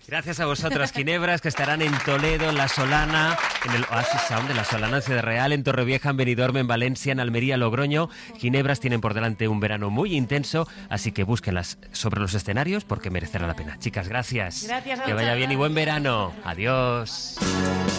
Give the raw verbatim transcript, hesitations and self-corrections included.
Gracias a vosotras, Ginebras, que estarán en Toledo, en La Solana, en el Oasis Sound de La Solana, en Ciudad Real, en Torrevieja, en Benidorm, en Valencia, en Almería, Logroño. Ginebras tienen por delante un verano muy intenso, así que búsquenlas sobre los escenarios porque merecerá la pena. Chicas, gracias. Gracias a Que vaya bien y buen verano. Adiós.